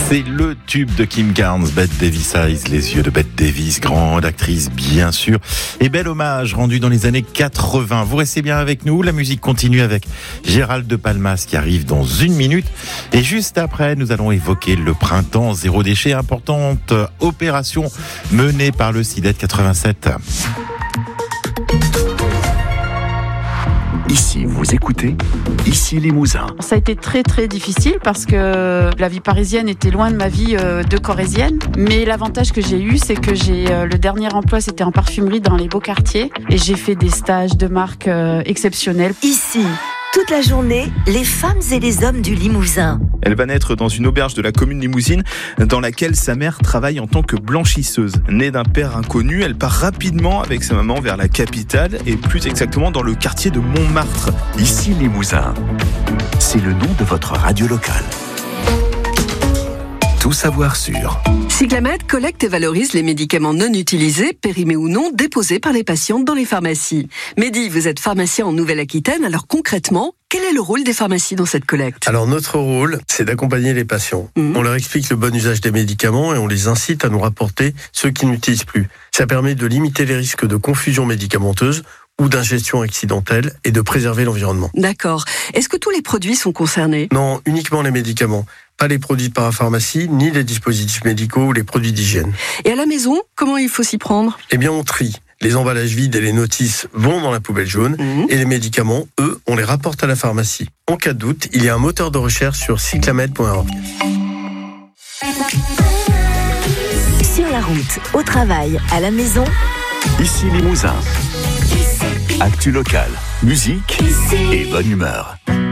C'est le tube de Kim Carnes, Bette Davis Eyes, les yeux de Bette Davis, grande actrice bien sûr, et bel hommage rendu dans les années 80. Vous restez bien avec nous, la musique continue avec Gérald de Palmas qui arrive dans 1 minute, et juste après nous allons évoquer le printemps zéro déchet, importante opération menée par le CIDED 87. Ici, vous écoutez, ici Limousin. Ça a été très très difficile parce que la vie parisienne était loin de ma vie de corrézienne. Mais l'avantage que j'ai eu, c'est que le dernier emploi, c'était en parfumerie dans les beaux quartiers. Et j'ai fait des stages de marque exceptionnels. Ici, toute la journée, les femmes et les hommes du Limousin. Elle va naître dans une auberge de la commune limousine dans laquelle sa mère travaille en tant que blanchisseuse. Née d'un père inconnu, elle part rapidement avec sa maman vers la capitale et plus exactement dans le quartier de Montmartre. Ici Limousin. C'est le nom de votre radio locale. Tout savoir sur. Cyclamed collecte et valorise les médicaments non utilisés, périmés ou non, déposés par les patientes dans les pharmacies. Mehdi, vous êtes pharmacien en Nouvelle-Aquitaine, alors concrètement, quel est le rôle des pharmacies dans cette collecte ? Alors notre rôle, c'est d'accompagner les patients. On leur explique le bon usage des médicaments et on les incite à nous rapporter ceux qui n'utilisent plus. Ça permet de limiter les risques de confusion médicamenteuse ou d'ingestion accidentelle et de préserver l'environnement. D'accord. Est-ce que tous les produits sont concernés ? Non, uniquement les médicaments. Pas les produits de parapharmacie, ni les dispositifs médicaux ou les produits d'hygiène. Et à la maison, comment il faut s'y prendre ? Eh bien, on trie. Les emballages vides et les notices vont dans la poubelle jaune et les médicaments, eux, on les rapporte à la pharmacie. En cas de doute, il y a un moteur de recherche sur cyclamed.org. Sur la route, au travail, à la maison. Ici Limousin. Actu locale, musique et bonne humeur.